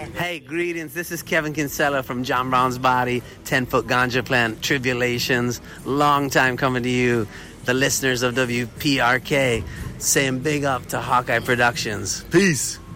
Hey, greetings. This is Kevin Kinsella from John Brown's Body, 10-Foot Ganja Plant, Tribulations. Long time coming to you, the listeners of WPRK, saying big up to Hawkeye Productions. Peace.